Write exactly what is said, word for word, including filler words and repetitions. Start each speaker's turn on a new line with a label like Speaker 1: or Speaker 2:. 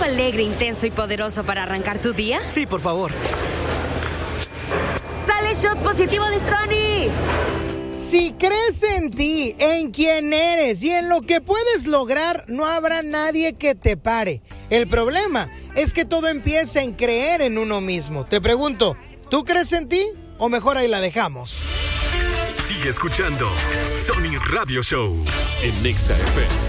Speaker 1: alegre, intenso y poderoso para arrancar tu día?
Speaker 2: Sí, por favor.
Speaker 1: ¡Sale shot positivo de Sony!
Speaker 3: Si crees en ti, en quién eres y en lo que puedes lograr, no habrá nadie que te pare. El problema es que todo empieza en creer en uno mismo. Te pregunto, ¿tú crees en ti o mejor ahí la dejamos?
Speaker 4: Sigue escuchando Sony Radio Show en Nexa F M.